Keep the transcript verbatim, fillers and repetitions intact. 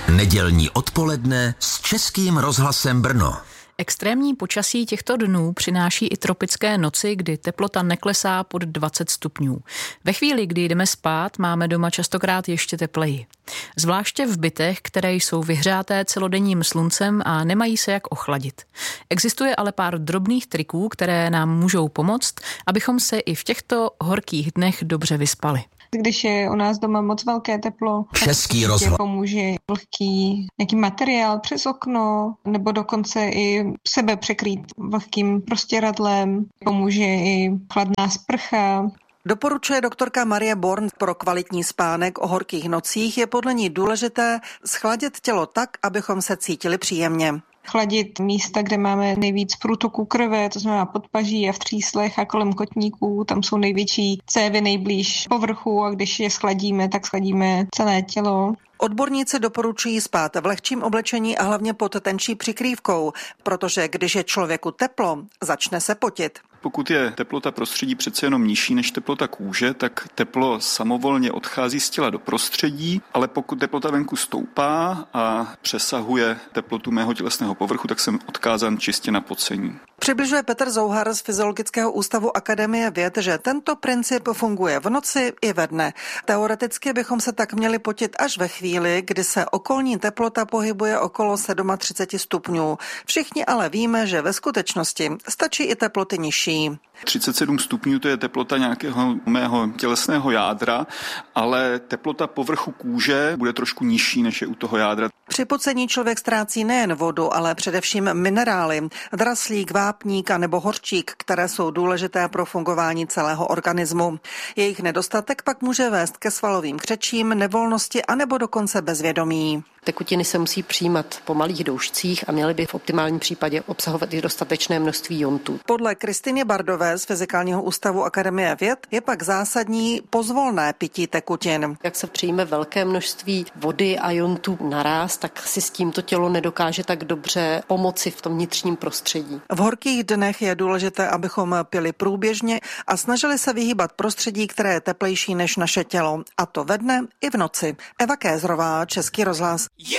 Nedělní odpoledne s Českým rozhlasem Brno. Extrémní počasí těchto dnů přináší i tropické noci, kdy teplota neklesá pod dvacet stupňů. Ve chvíli, kdy jdeme spát, máme doma častokrát ještě tepleji. Zvláště v bytech, které jsou vyhřáté celodenním sluncem a nemají se jak ochladit. Existuje ale pár drobných triků, které nám můžou pomoct, abychom se i v těchto horkých dnech dobře vyspali. Když je u nás doma moc velké teplo, Český tak rozhlas pomůže vlhký nějaký materiál přes okno, nebo dokonce i sebe překrýt vlhkým prostěradlem. Pomůže i chladná sprcha. Doporučuje doktorka Marie Born. Pro kvalitní spánek o horkých nocích je podle ní důležité schladit tělo tak, abychom se cítili příjemně. Chladit místa, kde máme nejvíc průtoku krve, to znamená podpaží a v tříslech a kolem kotníků, tam jsou největší cévy nejblíž povrchu a když je schladíme, tak schladíme celé tělo. Odborníci doporučují spát v lehčím oblečení a hlavně pod tenčí přikrývkou, protože když je člověku teplo, začne se potit. Pokud je teplota prostředí přece jenom nižší než teplota kůže, tak teplo samovolně odchází z těla do prostředí, ale pokud teplota venku stoupá a přesahuje teplotu mého tělesného povrchu, tak jsem odkázán čistě na pocení. Přibližuje Petr Zouhar z Fyziologického ústavu Akademie věd, že tento princip funguje v noci i ve dne. Teoreticky bychom se tak měli potit až ve chvíli, kdy se okolní teplota pohybuje okolo třicet sedm stupňů. Všichni ale víme, že ve skutečnosti stačí i teploty nižší. třicet sedm stupňů to je teplota nějakého mého tělesného jádra, ale teplota povrchu kůže bude trošku nižší, než je u toho jádra. Při pocení člověk ztrácí nejen vodu, ale především minerály, draslík, vápník a nebo hořčík, které jsou důležité pro fungování celého organismu. Jejich nedostatek pak může vést ke svalovým křečím, nevolnosti a nebo dokonce bezvědomí. Tekutiny se musí přijímat po malých doušcích a měly by v optimálním případě obsahovat i dostatečné množství jontů. Podle Kristiny Bardové z Fyzikálního ústavu Akademie věd je pak zásadní pozvolné pití tekutin. Jak se přijme velké množství vody a jontů naráz, tak si s tímto tělo nedokáže tak dobře pomoci v tom vnitřním prostředí. V horkých dnech je důležité, abychom pili průběžně a snažili se vyhýbat prostředí, které je teplejší než naše tělo. A to ve dne i v noci. Eva Kézrová, Český rozhlas.